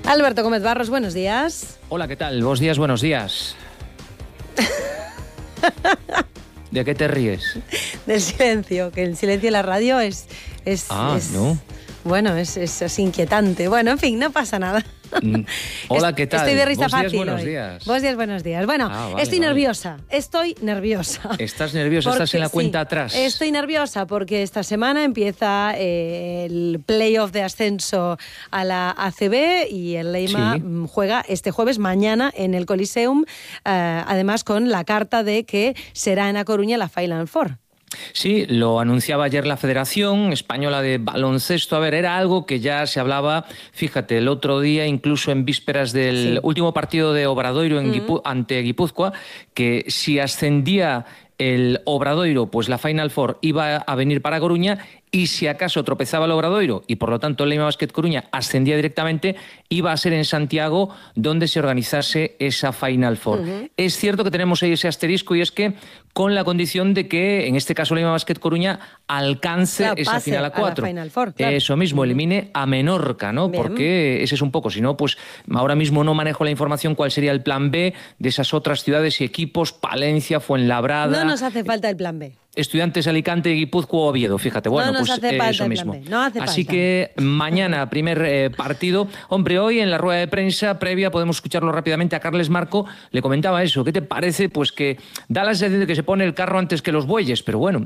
Alberto Gómez Barros, buenos días. Hola, ¿qué tal? Buenos días, buenos días. ¿De qué te ríes? Del silencio, que el silencio en la radio es ¿no? Bueno, es así inquietante. Bueno, en fin, no pasa nada. Hola, ¿qué tal? Estoy de risa fácil. Buenos días. Buenos días, buenos días. Bueno, vale, estoy nerviosa. Estoy nerviosa. ¿Estás nerviosa? ¿Estás en la cuenta atrás? Estoy nerviosa porque esta semana empieza el playoff de ascenso a la ACB y el Leima juega este jueves, mañana, en el Coliseum, además con la carta de que será en A Coruña la Final Four. Sí, lo anunciaba ayer la Federación Española de Baloncesto. A ver, era algo que ya se hablaba, fíjate, el otro día, incluso en vísperas del último partido de Obradoiro ante Guipúzcoa, que si ascendía el Obradoiro, pues la Final Four iba a venir para Coruña, y si acaso tropezaba el Obradoiro y por lo tanto el Leima Basket Coruña ascendía directamente, iba a ser en Santiago donde se organizase esa Final Four. Es cierto que tenemos ahí ese asterisco, y es que con la condición de que, en este caso, Leima Basket Coruña alcance esa final a 4. Final Four, claro. Eso mismo, elimine a Menorca, ¿no? Bien. Porque ese es un poco, si no, pues ahora mismo no manejo la información cuál sería el plan B de esas otras ciudades y equipos, Palencia, Fuenlabrada. No nos hace falta el plan B. Estudiantes, Alicante, Guipúzcoa o Oviedo, fíjate. Bueno, no nos pues hace falta eso el mismo. plan B. No hace Así falta. que mañana, primer partido. Hombre, hoy en la rueda de prensa previa, podemos escucharlo rápidamente, a Carles Marco le comentaba eso. ¿Qué te parece? Pues que da la sensación de que se pone el carro antes que los bueyes, pero bueno,